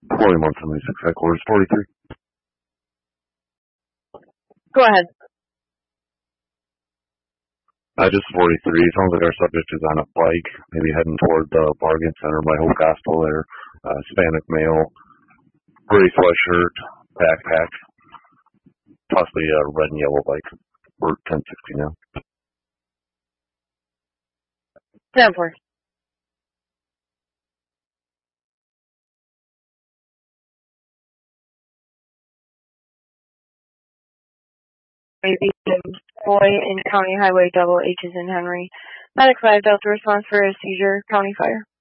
40 months and 6 headquarters, 43. Go ahead. Just 43. Sounds like our subject is on a bike, maybe heading toward the bargain center by Hope Gospel there. Hispanic male, gray sweatshirt, backpack, possibly a red and yellow bike. We're 1060 now. 10-4. Boy in County Highway, double H's in Henry. Medic 5 Delta response for a seizure, County Fire.